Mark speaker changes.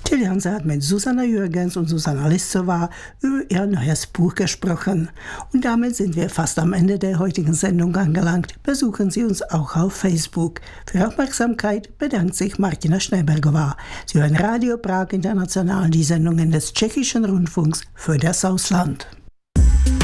Speaker 1: Till Janse hat mit Susanna Jürgens und Susanna Listowá über ihr neues Buch gesprochen. Und damit sind wir fast am Ende der heutigen Sendung angelangt. Besuchen Sie uns auch auf Facebook. Für Aufmerksamkeit bedankt sich Martina Schneebergová. Sie hören Radio Prag International, die Sendungen des Tschechischen Rundfunks für das Ausland.